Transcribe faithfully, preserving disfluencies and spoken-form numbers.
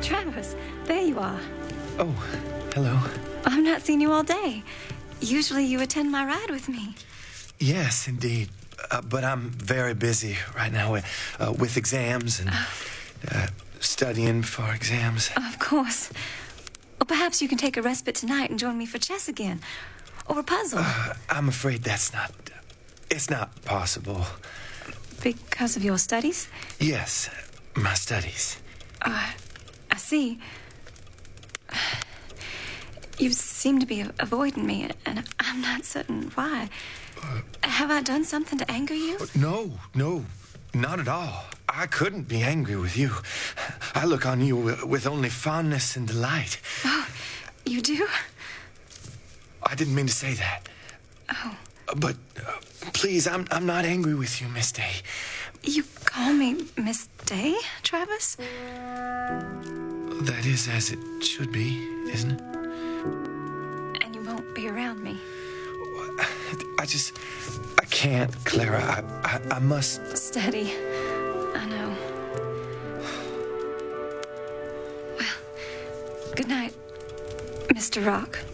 Travis, there you are. Oh, hello. I've not seen you all day. Usually you attend my ride with me. Yes, indeed. Uh, but I'm very busy right now with, uh, with exams and uh, studying for exams. Of course. Well, perhaps you can take a respite tonight and join me for chess again. Or a puzzle. Uh, I'm afraid that's not... It's not possible. Because of your studies? Yes, my studies. Uh, I see. You seem to be avoiding me, and I'm not certain why. Uh, Have I done something to anger you? No, no, not at all. I couldn't be angry with you. I look on you with only fondness and delight. Oh, you do? I didn't mean to say that. Oh. But uh, please, I'm I'm not angry with you, Miss Day. You call me Miss Day, Travis? That is as it should be, isn't it? And you won't be around me. I just... I can't, Clara. I, I, I must... Steady. I know. Well, good night, Mister Rock.